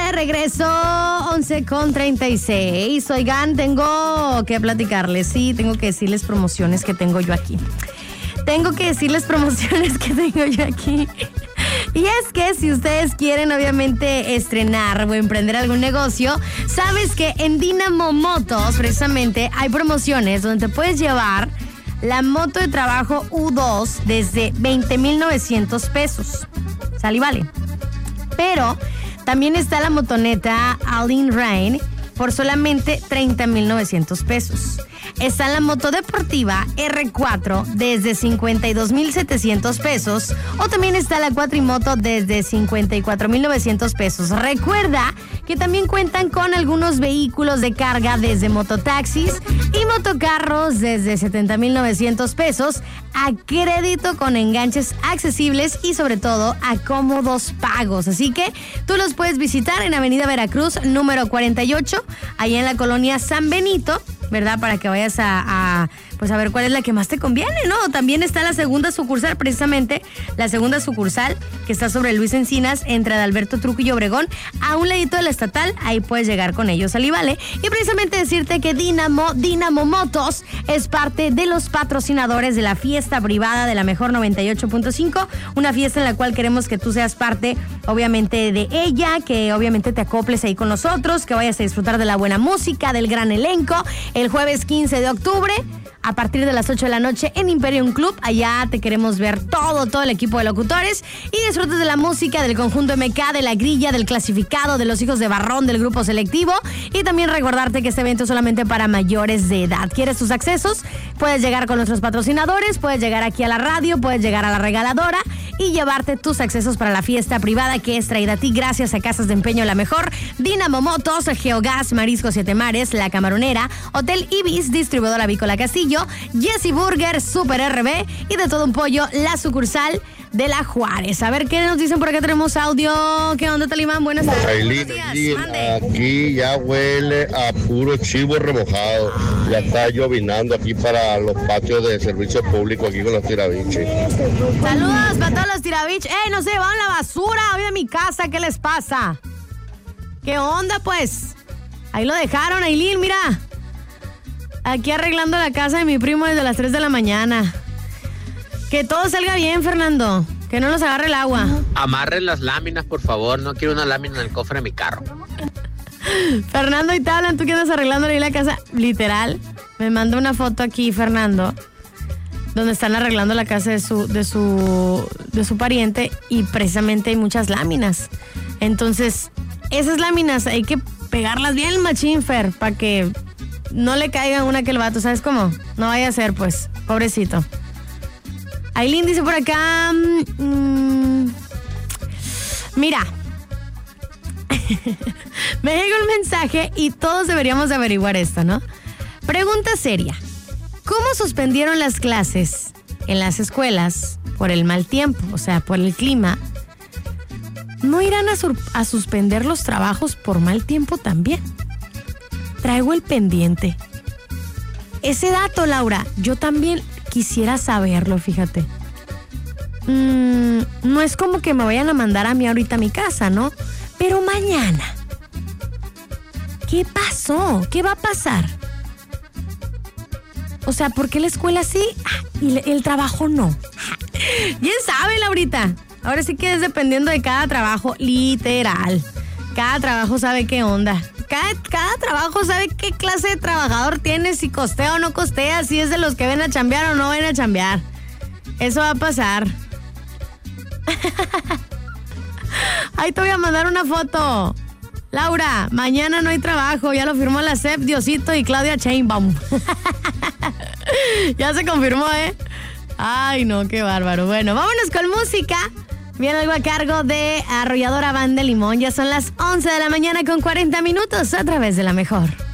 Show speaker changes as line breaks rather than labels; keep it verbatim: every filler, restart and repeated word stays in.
de regreso, once con treinta y seis. Oigan, tengo que platicarles, sí, tengo que decirles promociones que tengo yo aquí. Tengo que decirles promociones que tengo yo aquí. Y es que si ustedes quieren obviamente estrenar o emprender algún negocio, sabes que en Dynamo Motos precisamente hay promociones donde te puedes llevar la moto de trabajo U dos desde veinte mil novecientos pesos. Sale y vale. Pero también está la motoneta All-in Rain por solamente treinta mil novecientos pesos. Está la moto deportiva R cuatro desde cincuenta y dos mil setecientos pesos. O también está la cuatrimoto desde cincuenta y cuatro mil novecientos pesos. Recuerda que también cuentan con algunos vehículos de carga desde mototaxis y motocarros desde setenta mil novecientos pesos a crédito con enganches accesibles y sobre todo a cómodos pagos. Así que tú los puedes visitar en Avenida Veracruz, número cuarenta y ocho, ahí en la colonia San Benito, ¿verdad? Para que vayas a, a, pues a ver cuál es la que más te conviene, ¿no? También está la segunda sucursal, precisamente la segunda sucursal que está sobre Luis Encinas, entre Adalberto Truco y Obregón, a un ladito de la estatal, ahí puedes llegar con ellos, ¿sale? Vale. Y precisamente decirte que Dynamo, Dynamo Motos es parte de los patrocinadores de la fiesta privada de la Mejor noventa y ocho punto cinco, una fiesta en la cual queremos que tú seas parte, obviamente, de ella, que obviamente te acoples ahí con nosotros, que vayas a disfrutar de la buena música, del gran elenco. El jueves quince de octubre, a partir de las ocho de la noche en Imperium Club. Allá te queremos ver todo, todo el equipo de locutores y disfrutes de la música del conjunto M K, de la grilla, del clasificado, de los hijos de Barrón, del grupo selectivo. Y también recordarte que este evento es solamente para mayores de edad. ¿Quieres tus accesos? Puedes llegar con nuestros patrocinadores, puedes llegar aquí a la radio, puedes llegar a la regaladora y llevarte tus accesos para la fiesta privada que es traída a ti gracias a Casas de Empeño La Mejor, Dynamo Motos, Geogas, Marisco Siete Mares, La Camaronera, Hotel Ibis, Distribuidora Avícola Castillo, Jesse Burger, Super R B y de todo un pollo, la sucursal de la Juárez. A ver qué nos dicen por acá. Tenemos audio. ¿Qué onda, Talimán? Buenas tardes.
Ailín, aquí ya huele a puro chivo remojado. Ya está llovinando aquí para los patios de servicio público aquí con los tirabiches.
Saludos para todos los tirabiches. ¡Ey, no se llevaron la basura hoy de mi casa! ¿Qué les pasa? ¿Qué onda, pues? Ahí lo dejaron, Ailín, mira. Aquí arreglando la casa de mi primo desde las tres de la mañana. Que todo salga bien, Fernando. Que no nos agarre el agua.
Amarren las láminas, por favor. No quiero una lámina en el cofre de mi carro.
Fernando, y te hablan, tú que andas arreglando ahí la casa. Literal, me manda una foto aquí, Fernando, donde están arreglando la casa de su, de su, de su pariente y precisamente hay muchas láminas. Entonces, esas láminas hay que pegarlas bien, machín, Fer, para que no le caiga una que el vato, ¿sabes cómo? No vaya a ser, pues, pobrecito. Ailín dice por acá, mmm, mira, me llega un mensaje y todos deberíamos de averiguar esto, ¿no? Pregunta seria, ¿cómo suspendieron las clases en las escuelas por el mal tiempo, o sea, por el clima? ¿No irán a, sur- a suspender los trabajos por mal tiempo también? Traigo el pendiente. Ese dato, Laura, yo también quisiera saberlo, fíjate. Mm, no es como que me vayan a mandar a mí ahorita a mi casa, ¿no? Pero mañana. ¿Qué pasó? ¿Qué va a pasar? O sea, ¿por qué la escuela sí ah, y el trabajo no? ¿Quién sabe, Laurita? Ahora sí que es dependiendo de cada trabajo, literal. Cada trabajo sabe qué onda. Cada, cada trabajo sabe qué clase de trabajador tiene, si costea o no costea, si es de los que ven a chambear o no ven a chambear. Eso va a pasar. Ahí te voy a mandar una foto. Laura, mañana no hay trabajo, ya lo firmó la C E P, Diosito y Claudia Sheinbaum. Ya se confirmó, ¿eh? Ay, no, qué bárbaro. Bueno, vámonos con música. Viene algo a cargo de Arrolladora Banda Limón. Ya son las once de la mañana con cuarenta minutos a través de La Mejor.